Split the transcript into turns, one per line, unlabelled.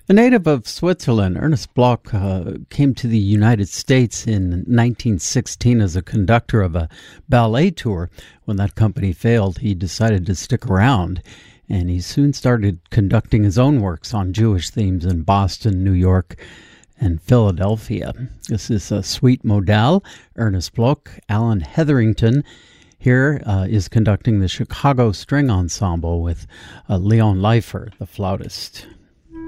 A native of Switzerland, Ernest Bloch came to the United States in 1916 as a conductor of a ballet tour. When that company failed, he decided to stick around, and he soon started conducting his own works on Jewish themes in Boston, New York, and Philadelphia. This is a Suite Modal, Ernest Bloch. Alan Hetherington here is conducting the Chicago String Ensemble with Leon Leifer, the flautist.